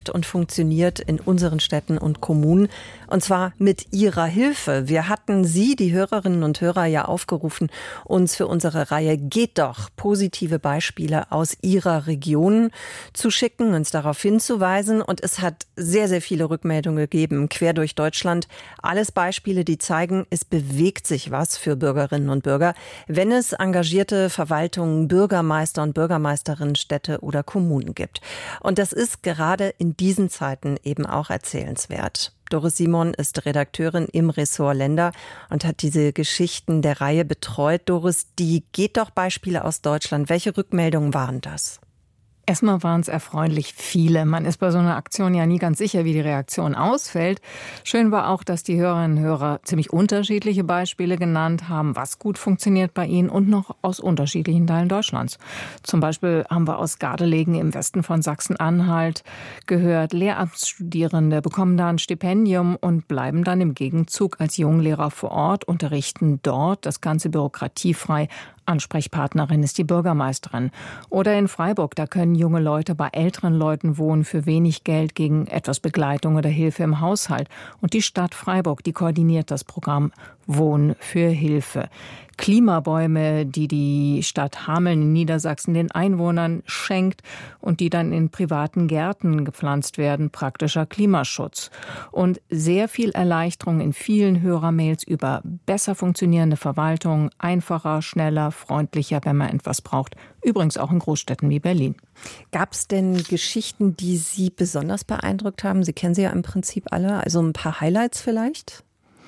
läuft und funktioniert in unseren Städten und Kommunen. Und zwar mit Ihrer Hilfe. Wir hatten Sie, die Hörerinnen und Hörer, ja aufgerufen, uns für unsere Reihe Geht doch positive Beispiele aus Ihrer Region zu schicken, uns darauf hinzuweisen. Und es hat sehr, sehr viele Rückmeldungen gegeben, quer durch Deutschland. Alles Beispiele, die zeigen, es bewegt sich was für Bürgerinnen und Bürger, wenn es engagierte Verwaltungen, Bürgermeister und Bürgermeisterinnen, Städte oder Kommunen gibt. Und das ist gerade in diesen Zeiten eben auch erzählenswert. Doris Simon ist Redakteurin im Ressort Länder und hat diese Geschichten der Reihe betreut. Doris, die Geht doch Beispiele aus Deutschland. Welche Rückmeldungen waren das? Erstmal waren es erfreulich viele. Man ist bei so einer Aktion ja nie ganz sicher, wie die Reaktion ausfällt. Schön war auch, dass die Hörerinnen und Hörer ziemlich unterschiedliche Beispiele genannt haben, was gut funktioniert bei ihnen und noch aus unterschiedlichen Teilen Deutschlands. Zum Beispiel haben wir aus Gardelegen im Westen von Sachsen-Anhalt gehört, Lehramtsstudierende bekommen da ein Stipendium und bleiben dann im Gegenzug als Junglehrer vor Ort, unterrichten dort, das Ganze bürokratiefrei. Ansprechpartnerin ist die Bürgermeisterin. Oder in Freiburg, da können junge Leute bei älteren Leuten wohnen für wenig Geld gegen etwas Begleitung oder Hilfe im Haushalt. Und die Stadt Freiburg, die koordiniert das Programm Wohnen für Hilfe. Klimabäume, die die Stadt Hameln in Niedersachsen den Einwohnern schenkt und die dann in privaten Gärten gepflanzt werden, praktischer Klimaschutz. Und sehr viel Erleichterung in vielen Hörermails über besser funktionierende Verwaltung, einfacher, schneller, freundlicher, wenn man etwas braucht. Übrigens auch in Großstädten wie Berlin. Gab es denn Geschichten, die Sie besonders beeindruckt haben? Sie kennen sie ja im Prinzip alle. Also ein paar Highlights vielleicht?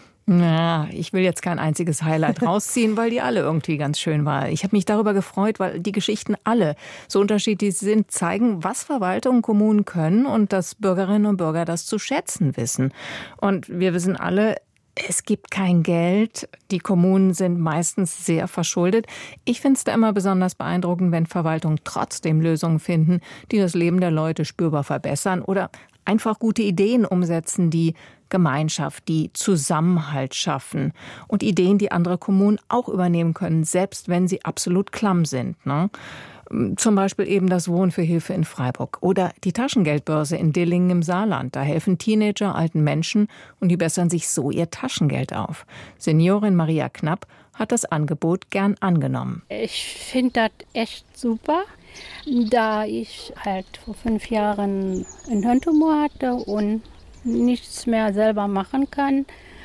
Ja, ich will jetzt kein einziges Highlight rausziehen, weil die alle irgendwie ganz schön waren. Ich habe mich darüber gefreut, weil die Geschichten alle so unterschiedlich sind, zeigen, was Verwaltung und Kommunen können und dass Bürgerinnen und Bürger das zu schätzen wissen. Und wir wissen alle, es gibt kein Geld. Die Kommunen sind meistens sehr verschuldet. Ich finde es da immer besonders beeindruckend, wenn Verwaltungen trotzdem Lösungen finden, die das Leben der Leute spürbar verbessern oder einfach gute Ideen umsetzen, die Gemeinschaft, die Zusammenhalt schaffen und Ideen, die andere Kommunen auch übernehmen können, selbst wenn sie absolut klamm sind, ne? Zum Beispiel eben das Wohnen für Hilfe in Freiburg oder die Taschengeldbörse in Dillingen im Saarland. Da helfen Teenager alten Menschen und die bessern sich so ihr Taschengeld auf. Seniorin Maria Knapp hat das Angebot gern angenommen. Ich finde das echt super, da ich halt vor 5 Jahren einen Hirntumor hatte und nichts mehr selber machen kann.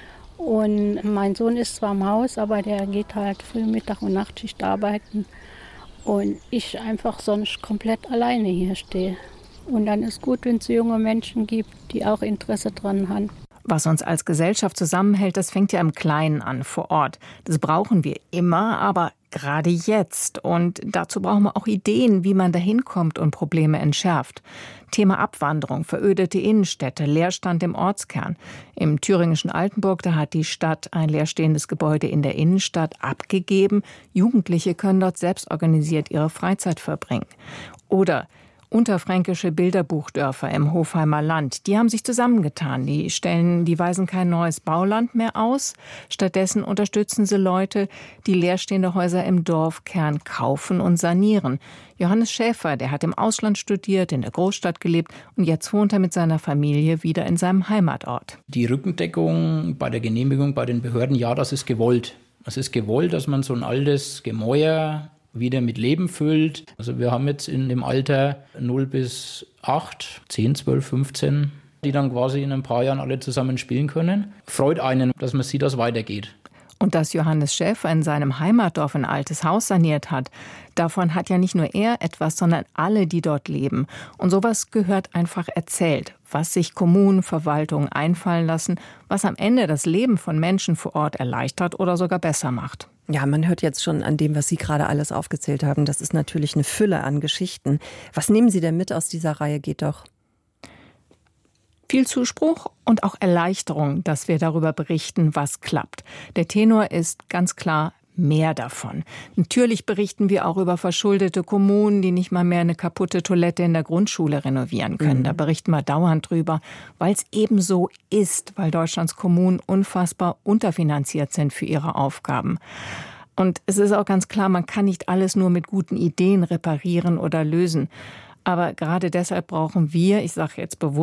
Und mein Sohn ist zwar im Haus, aber der geht halt früh, Mittag und Nachtschicht arbeiten. Und ich einfach sonst komplett alleine hier stehe. Und dann ist gut, wenn es junge Menschen gibt, die auch Interesse dran haben. Was uns als Gesellschaft zusammenhält, das fängt ja im Kleinen an, vor Ort. Das brauchen wir immer, aber gerade jetzt. Und dazu brauchen wir auch Ideen, wie man dahin kommt und Probleme entschärft. Thema Abwanderung, verödete Innenstädte, Leerstand im Ortskern. Im thüringischen Altenburg, da hat die Stadt ein leerstehendes Gebäude in der Innenstadt abgegeben. Jugendliche können dort selbst organisiert ihre Freizeit verbringen. Oder unterfränkische Bilderbuchdörfer im Hofheimer Land, die haben sich zusammengetan. Die weisen kein neues Bauland mehr aus. Stattdessen unterstützen sie Leute, die leerstehende Häuser im Dorfkern kaufen und sanieren. Johannes Schäfer, der hat im Ausland studiert, in der Großstadt gelebt und jetzt wohnt er mit seiner Familie wieder in seinem Heimatort. Die Rückendeckung bei der Genehmigung bei den Behörden, ja, das ist gewollt. Das ist gewollt, dass man so ein altes Gemäuer wieder mit Leben füllt. Also wir haben jetzt in dem Alter 0 bis 8, 10, 12, 15, die dann quasi in ein paar Jahren alle zusammen spielen können. Freut einen, dass man sieht, dass es weitergeht. Und dass Johannes Schäfer in seinem Heimatdorf ein altes Haus saniert hat, davon hat ja nicht nur er etwas, sondern alle, die dort leben. Und sowas gehört einfach erzählt, was sich Kommunen, Verwaltungen einfallen lassen, was am Ende das Leben von Menschen vor Ort erleichtert oder sogar besser macht. Ja, man hört jetzt schon an dem, was Sie gerade alles aufgezählt haben. Das ist natürlich eine Fülle an Geschichten. Was nehmen Sie denn mit aus dieser Reihe Geht doch? Viel Zuspruch und auch Erleichterung, dass wir darüber berichten, was klappt. Der Tenor ist ganz klar mehr davon. Natürlich berichten wir auch über verschuldete Kommunen, die nicht mal mehr eine kaputte Toilette in der Grundschule renovieren können. Da berichten wir dauernd drüber, weil es eben so ist, weil Deutschlands Kommunen unfassbar unterfinanziert sind für ihre Aufgaben. Und es ist auch ganz klar, man kann nicht alles nur mit guten Ideen reparieren oder lösen. Aber gerade deshalb brauchen wir, ich sage jetzt bewusst,